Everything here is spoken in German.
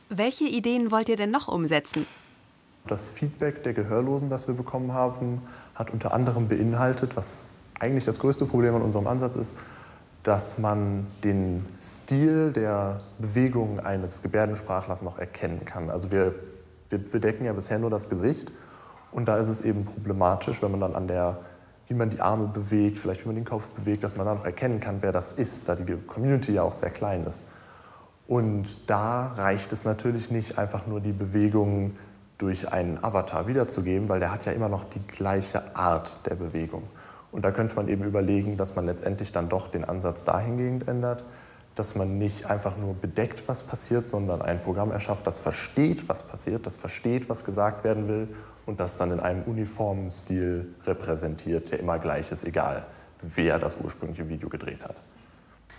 Welche Ideen wollt ihr denn noch umsetzen? Das Feedback der Gehörlosen, das wir bekommen haben, hat unter anderem beinhaltet, was eigentlich das größte Problem an unserem Ansatz ist, dass man den Stil der Bewegung eines Gebärdensprachlers noch erkennen kann. Also wir decken ja bisher nur das Gesicht und da ist es eben problematisch, wenn man dann wie man die Arme bewegt, vielleicht wie man den Kopf bewegt, dass man da noch erkennen kann, wer das ist, da die Community ja auch sehr klein ist. Und da reicht es natürlich nicht, einfach nur die Bewegungen durch einen Avatar wiederzugeben, weil der hat ja immer noch die gleiche Art der Bewegung. Und da könnte man eben überlegen, dass man letztendlich dann doch den Ansatz dahingehend ändert, dass man nicht einfach nur bedeckt, was passiert, sondern ein Programm erschafft, das versteht, was passiert, das versteht, was gesagt werden will und das dann in einem uniformen Stil repräsentiert, der immer gleich ist, egal wer das ursprüngliche Video gedreht hat.